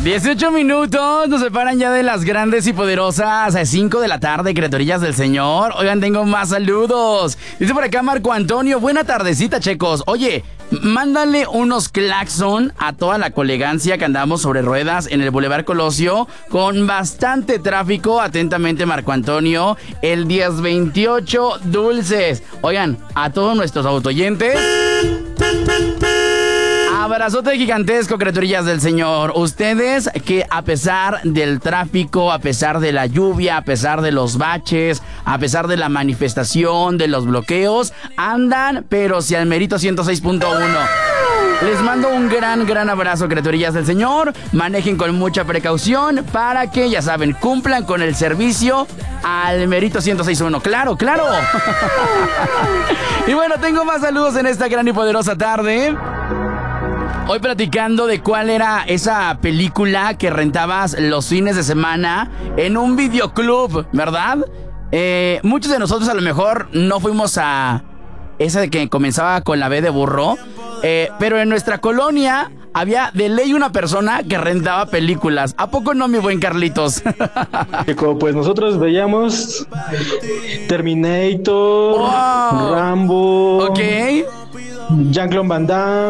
18 minutos nos separan ya de las grandes y poderosas 5 de la tarde, criaturillas del Señor. Oigan, tengo más saludos. Dice por acá Marco Antonio, buena tardecita, checos. Oye, mándale unos claxon a toda la colegancia que andamos sobre ruedas en el Boulevard Colosio con bastante tráfico. Atentamente, Marco Antonio, el 1028 Dulces. Oigan, a todos nuestros autoyentes, abrazote gigantesco, criaturillas del Señor. Ustedes que a pesar del tráfico, a pesar de la lluvia, a pesar de los baches, a pesar de la manifestación, de los bloqueos, andan, pero si al Merito 106.1. Les mando un gran abrazo, criaturillas del Señor. Manejen con mucha precaución para que, ya saben, cumplan con el servicio al Merito 106.1. ¡Claro! Y bueno, tengo más saludos en esta gran y poderosa tarde. Hoy platicando de cuál era esa película que rentabas los fines de semana en un videoclub, ¿verdad? Muchos de nosotros a lo mejor no fuimos a esa de que comenzaba con la B de burro, pero en nuestra colonia había de ley una persona que rentaba películas. ¿A poco no, mi buen Carlitos? Pues nosotros veíamos Terminator, Rambo, Ok. Jean-Claude Van Damme.